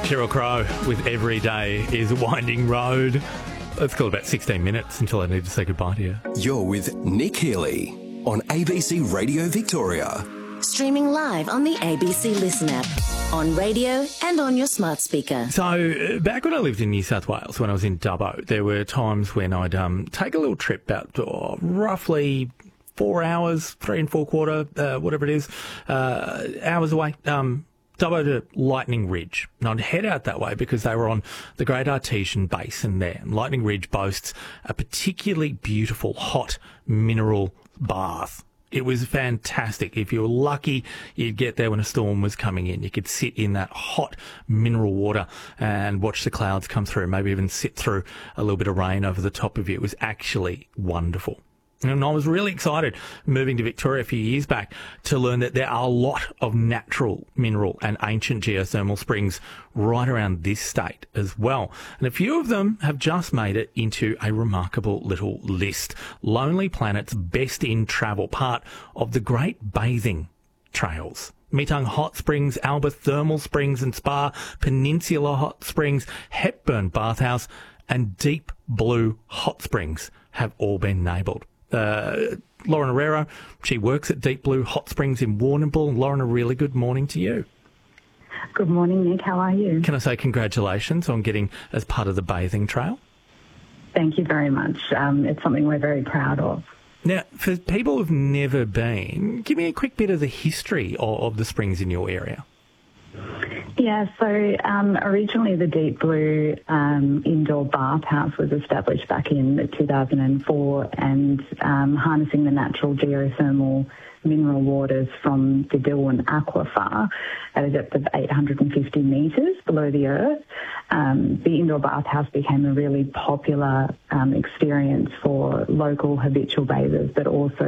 Sheryl Crow with Every Day is a Winding Road. Let's call it about 16 minutes until I need to say goodbye to you. You're with Nick Healy on ABC Radio Victoria. Streaming live on the ABC Listen app, on radio and on your smart speaker. So, back when I lived in New South Wales, when I was in Dubbo, there were times when I'd take a little trip about roughly 4 hours, 3 4/4, whatever it is, hours away, Dubbo to Lightning Ridge. And I'd head out that way because they were on the Great Artesian Basin there. And Lightning Ridge boasts a particularly beautiful hot mineral bath. It was fantastic. If you were lucky, you'd get there when a storm was coming in. You could sit in that hot mineral water and watch the clouds come through, maybe even sit through a little bit of rain over the top of you. It was actually wonderful. And I was really excited moving to Victoria a few years back to learn that there are a lot of natural mineral and ancient geothermal springs right around this state as well. And a few of them have just made it into a remarkable little list. Lonely Planet's best in travel, part of the Great Bathing Trails. Metung Hot Springs, Alba Thermal Springs and Spa, Peninsula Hot Springs, Hepburn Bathhouse and Deep Blue Hot Springs have all been labelled. Lauren Herrero, she works at Deep Blue Hot Springs in Warrnambool. Lauren, a really good morning to you. Good morning, Nick. How are you? Can I say congratulations on getting as part of the bathing trail? Thank you very much. It's something we're very proud of. Now, for people who've never been, give me a quick bit of the history of the springs in your area. Yeah, so originally the Deep Blue indoor bathhouse was established back in 2004 and harnessing the natural geothermal mineral waters from the Dilwyn Aquifer at a depth of 850 metres below the earth. The indoor bathhouse became a really popular experience for local habitual bathers, but also